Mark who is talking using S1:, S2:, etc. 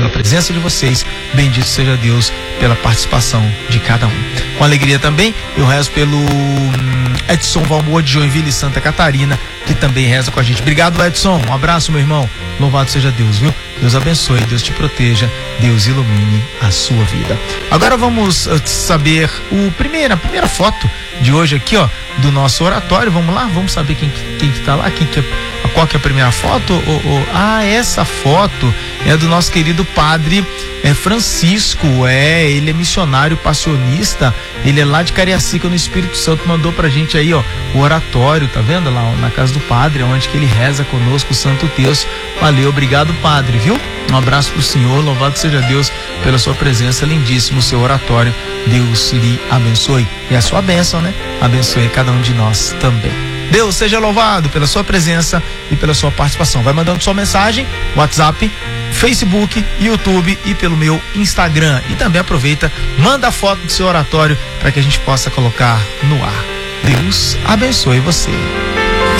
S1: pela presença de vocês. Bendito seja Deus pela participação de cada um. Com alegria também, eu rezo pelo Edson Valmor de Joinville, Santa Catarina, que também reza com a gente. Obrigado, Edson. Um abraço, meu irmão. Louvado seja Deus, viu? Deus abençoe, Deus te proteja, Deus ilumine a sua vida. Agora vamos saber a primeira foto de hoje aqui, ó, do nosso oratório. Vamos lá, vamos saber quem que tá lá, qual que é a primeira foto? Essa foto é do nosso querido padre Francisco. Ele é missionário passionista, ele é lá de Cariacica, no Espírito Santo. Mandou pra gente aí, ó, o oratório, tá vendo lá na casa do padre, onde que ele reza conosco o Santo Terço. Valeu, obrigado, padre, viu? Um abraço pro senhor, louvado seja Deus pela sua presença, lindíssimo o seu oratório. Deus lhe abençoe. E a sua bênção, né? Abençoe cada um de nós também. Deus seja louvado pela sua presença e pela sua participação. Vai mandando sua mensagem, WhatsApp, Facebook, YouTube e pelo meu Instagram. E também aproveita, manda a foto do seu oratório para que a gente possa colocar no ar. Deus abençoe você.